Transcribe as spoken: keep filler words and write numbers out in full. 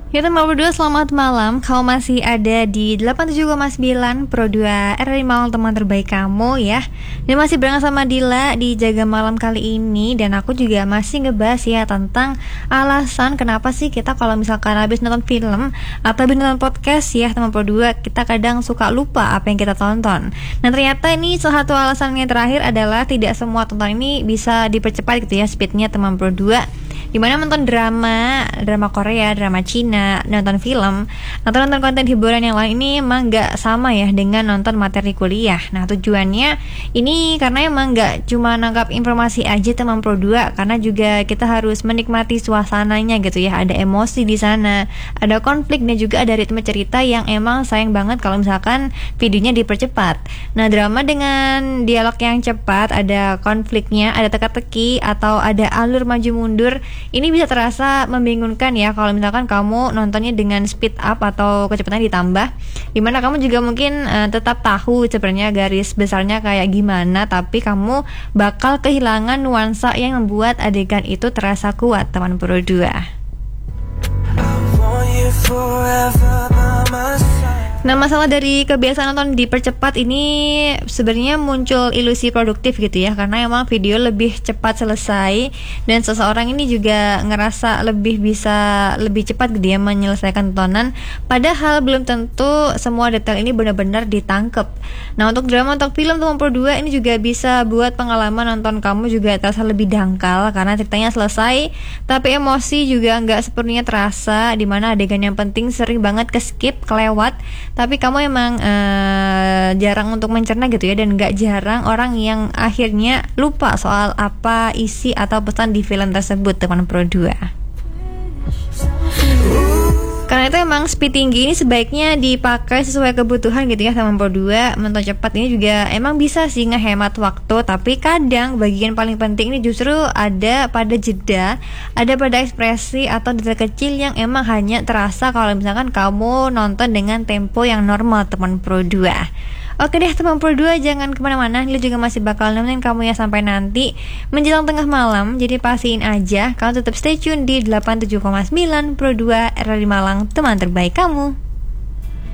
Ya teman berdua, selamat malam. Kau masih ada di delapan puluh tujuh koma sembilan Pro dua R R I Malang, teman terbaik kamu ya. Dan masih bareng sama Dila di Jaga Malam kali ini. Dan aku juga masih ngebahas ya tentang alasan kenapa sih kita kalau misalkan habis nonton film atau habis nonton podcast ya teman Pro dua, kita kadang suka lupa apa yang kita tonton. Nah ternyata ini salah satu alasan yang terakhir adalah tidak semua tonton ini bisa dipercepat gitu ya speednya teman Pro dua. Dimana nonton drama, drama Korea, drama Cina, nonton film, atau nonton konten hiburan yang lain ini emang gak sama ya dengan nonton materi kuliah. Nah tujuannya ini karena emang gak cuma nangkap informasi aja teman Pro dua, karena juga kita harus menikmati suasananya gitu ya. Ada emosi di sana, ada konflik, dan juga ada ritme cerita yang emang sayang banget kalau misalkan videonya dipercepat. Nah drama dengan dialog yang cepat, ada konfliknya, ada teka-teki, atau ada alur maju mundur, ini bisa terasa membingungkan ya kalau misalkan kamu nontonnya dengan speed up atau kecepatan ditambah, dimana kamu juga mungkin uh, tetap tahu sebenarnya garis besarnya kayak gimana, tapi kamu bakal kehilangan nuansa yang membuat adegan itu terasa kuat teman Pro dua. Nah masalah dari kebiasaan nonton dipercepat ini sebenarnya muncul ilusi produktif gitu ya, karena emang video lebih cepat selesai dan seseorang ini juga ngerasa lebih bisa lebih cepat gitu ya menyelesaikan tontonan, padahal belum tentu semua detail ini benar-benar ditangkep. Nah untuk drama, untuk film teman Pro dua ini juga bisa buat pengalaman nonton kamu juga terasa lebih dangkal karena ceritanya selesai tapi emosi juga nggak sepenuhnya terasa, dimana adegan yang penting sering banget ke skip, kelewat, tapi kamu emang uh, jarang untuk mencerna gitu ya, dan gak jarang orang yang akhirnya lupa soal apa isi atau pesan di film tersebut teman Pro dua. Karena itu emang speed tinggi ini sebaiknya dipakai sesuai kebutuhan gitu ya teman Pro dua. Menonton cepat ini juga emang bisa sih ngehemat waktu, tapi kadang bagian paling penting ini justru ada pada jeda, ada pada ekspresi atau detail kecil yang emang hanya terasa kalau misalkan kamu nonton dengan tempo yang normal teman Pro dua. Oke deh teman Pro dua, jangan kemana-mana, Lila juga masih bakal nemenin kamu ya sampai nanti menjelang tengah malam. Jadi pastiin aja kamu tetap stay tune di delapan puluh tujuh koma sembilan Pro dua R R I Malang, teman terbaik kamu.